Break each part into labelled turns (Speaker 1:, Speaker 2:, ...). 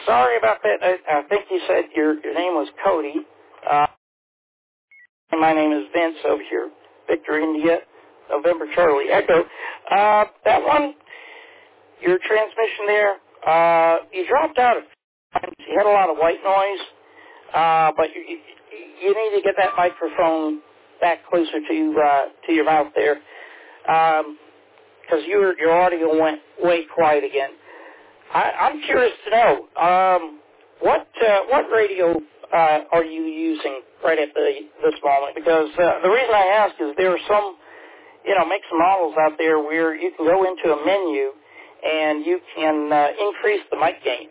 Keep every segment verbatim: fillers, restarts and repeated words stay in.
Speaker 1: sorry about that. I, I think you said your, your name was Cody. Uh, and my name is Vince over here. Victor India, November Charlie Echo. Uh, that one, your transmission there, uh, you dropped out of times. You had a lot of white noise, uh, but you, you, you need to get that microphone back closer to uh, to your mouth there, because um, your your audio went way quiet again. I, I'm curious to know um, what uh, what radio uh, are you using right at the this moment? Because uh, the reason I ask is there are some you know makes and models out there where you can go into a menu and you can uh, increase the mic gain.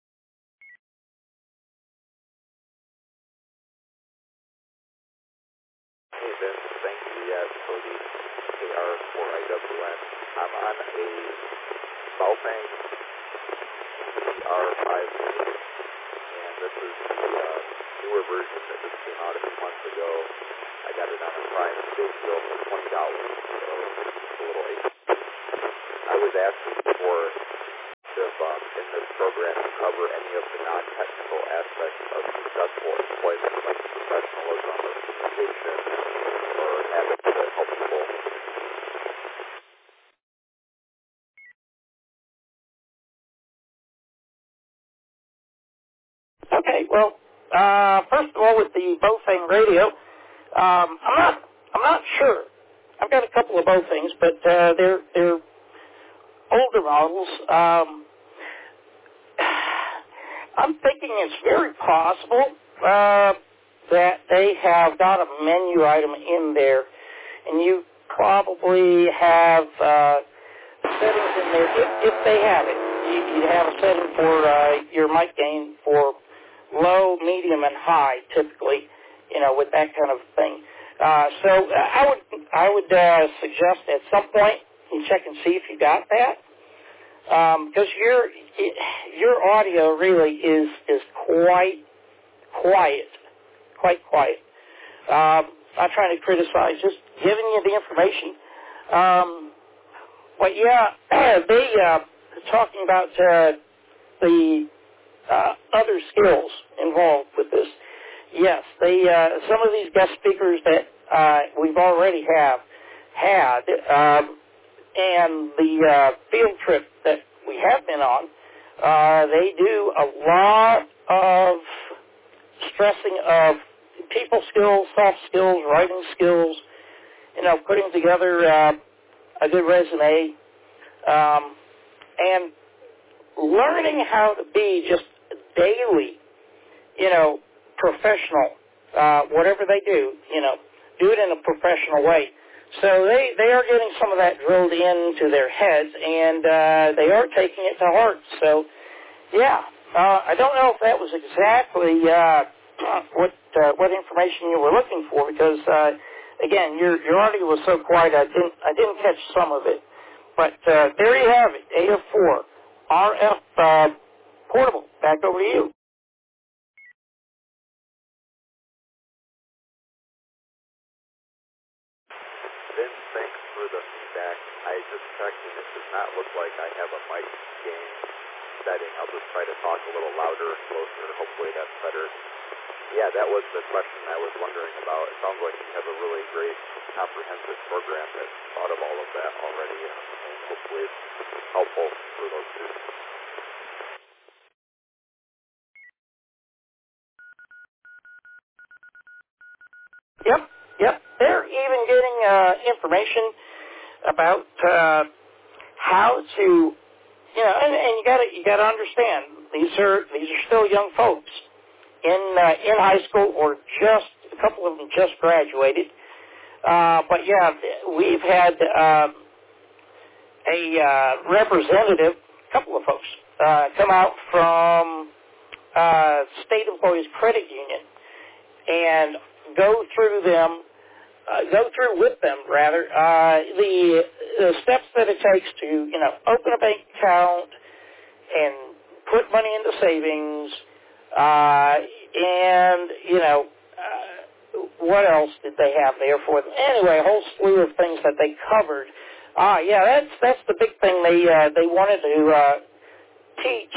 Speaker 2: Hey Vince, thank you. Yeah, it's Cody, K R four I W N. I'm on a Baofeng C R five eighty, and this is the uh, newer version that just came out a few months ago. I got it on a Prime State deal for twenty dollars, so it's a little eight. I was asking for if um, in this program you cover any of the non-technical aspects of successful employment, like professionalism or communication or habits that help people.
Speaker 1: Okay, well, uh, first of all, with the Baofeng radio, um, I'm not I'm not sure. I've got a couple of Baofengs, but uh, they're they're older models. Um, I'm thinking it's very possible uh, that they have got a menu item in there, and you probably have uh, settings in there. If, if they have it, you, you have a setting for uh, your mic gain for low, medium, and high, typically, you know, with that kind of thing. Uh, so uh, I would I would uh, suggest at some point you check and see if you got that. Because um, your your audio really is is quite quiet, quite quiet. Um, not trying to criticize, just giving you the information. Um, but yeah, they uh, talking about uh, the uh, other skills involved with this. Yes, they uh, some of these guest speakers that uh, we've already have had. Um, And the uh, field trip that we have been on, uh, they do a lot of stressing of people skills, soft skills, writing skills, you know, putting together uh, a good resume, um, and learning how to be just daily, you know, professional, uh, whatever they do, you know, do it in a professional way. So they, they are getting some of that drilled into their heads, and uh, they are taking it to heart. So, yeah, uh, I don't know if that was exactly uh, what uh, what information you were looking for, because uh, again, your your audio was so quiet, I didn't I didn't catch some of it. But uh, there you have it, A F four R F uh, portable. Back over to you.
Speaker 2: Vince, thanks for the feedback. I just checked and it does not look like I have a mic gain setting. I'll just try to talk a little louder and closer. Hopefully that's better. Yeah, that was the question I was wondering about. It sounds like you have a really great comprehensive program that thought of all of that already, and, and hopefully it's helpful for those students.
Speaker 1: Yep, yep. They're even getting uh, information about uh, how to, you know, and, and you got to you got to understand these are these are still young folks in uh, in high school, or just a couple of them just graduated. Uh, but yeah, we've had uh, a uh, representative, a couple of folks, uh, come out from uh, State Employees Credit Union and go through them. Uh, go through with them, rather, uh, the, the steps that it takes to, you know, open a bank account and put money into savings, uh, and, you know, uh, what else did they have there for them? Anyway, a whole slew of things that they covered. Ah, uh, yeah, that's that's the big thing they uh, they wanted to uh, teach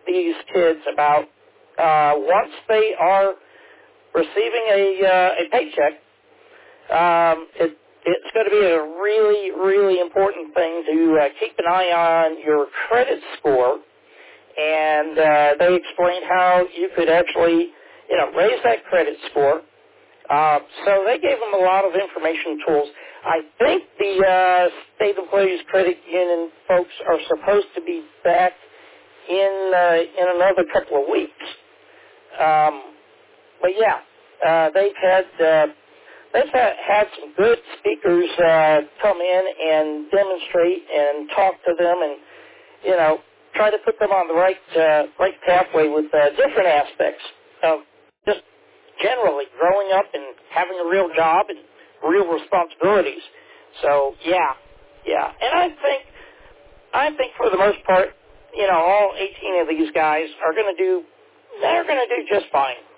Speaker 1: these kids about uh, once they are receiving a, uh, a paycheck, um, it, it's going to be a really, really important thing to uh, keep an eye on your credit score. And uh, they explained how you could actually, you know, raise that credit score. Uh, so they gave them a lot of information tools. I think the uh, State Employees Credit Union folks are supposed to be back in uh, in another couple of weeks. Um, but yeah, uh, they've had uh, they've had, had some good speakers uh, come in and demonstrate and talk to them, and you know, try to put them on the right uh, right pathway with uh, different aspects of just generally growing up and having a real job and real responsibilities. So yeah, yeah, and I think I think for the most part, you know, all eighteen of these guys are going to do they're going to do just fine.